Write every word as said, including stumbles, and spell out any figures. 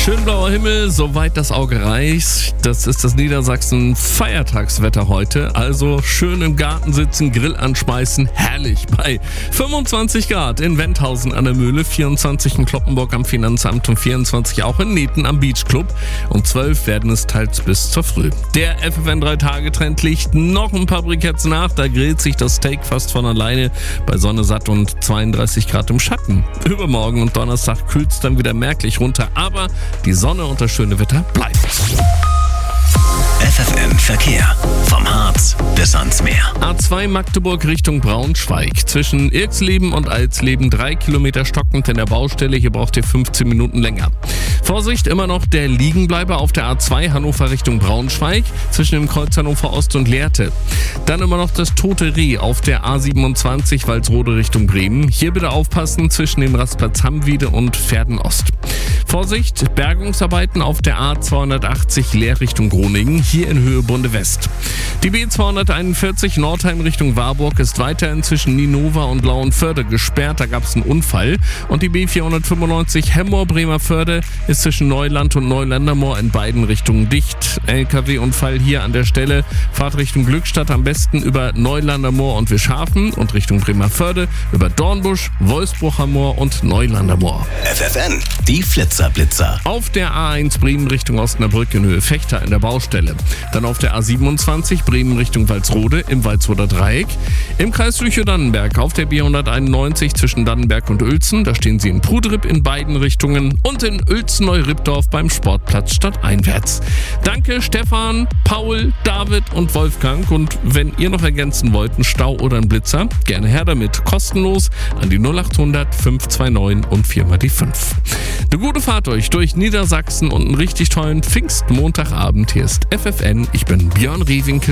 Schön blauer Himmel, soweit das Auge reicht. Das ist das Niedersachsen-Feiertagswetter heute. Also schön im Garten sitzen, Grill anschmeißen, herrlich. Bei fünfundzwanzig Grad in Wendhausen an der Mühle, vierundzwanzig in Kloppenburg am Finanzamt und vierundzwanzig auch in Neten am Beach Club. Und zwölf werden es teils bis zur Früh. Der F F N drei Tage Trend liegt noch ein paar Briketts nach. Da grillt sich das Steak fast von alleine bei Sonne satt und zweiunddreißig Grad im Schatten. Übermorgen und Donnerstag kühlt es dann wieder merklich runter. Aber die Sonne und das schöne Wetter bleibt. F F N Verkehr. Vom Harz bis ans Meer. A zwei Magdeburg Richtung Braunschweig. Zwischen Irxleben und Alsleben drei Kilometer stockend in der Baustelle. Hier braucht ihr fünfzehn Minuten länger. Vorsicht, immer noch der Liegenbleiber auf der A zwei Hannover Richtung Braunschweig. Zwischen dem Kreuz Hannover Ost und Lehrte. Dann immer noch das Tote Reh auf der A siebenundzwanzig Walsrode Richtung Bremen. Hier bitte aufpassen zwischen dem Rastplatz Hammwiede und Verden Ost. Vorsicht, Bergungsarbeiten auf der A zweihundertachtzig Leer Richtung Groningen, hier in Höhe Bunde West. Die B zweihunderteinundvierzig Nordheim Richtung Warburg ist weiterhin zwischen Ninova und Lauenförde gesperrt, da gab es einen Unfall. Und die B vierhundertfünfundneunzig Hemmoor-Bremerförde ist zwischen Neuland und Neulandermoor in beiden Richtungen dicht. L K W-Unfall hier an der Stelle, Fahrt Richtung Glückstadt am besten über Neulandermoor und Wischhafen und Richtung Bremerförde über Dornbusch, Wolfsbrucher Moor und Neulandermoor. F F N, die Flitzer Blitzer. Auf der A eins Bremen Richtung Osnabrück in Höhe Fechter in der Baustelle. Dann auf der A siebenundzwanzig Bremen Richtung Walsrode im Walsroder Dreieck. Im Kreis Lüchow-Dannenberg auf der B hunderteinundneunzig zwischen Dannenberg und Uelzen. Da stehen sie in Prudrip in beiden Richtungen und in Uelzen-Neu-Rippdorf beim Sportplatz stadteinwärts. Danke Stefan, Paul, David und Wolfgang. Und wenn ihr noch ergänzen wollt, einen Stau oder einen Blitzer, gerne her damit. Kostenlos an die null achthundert fünf zwei neun und vier mal die fünf. Eine gute Fahrt euch durch Niedersachsen und einen richtig tollen Pfingstmontagabend. Hier ist F F N. Ich bin Björn Rievinkel.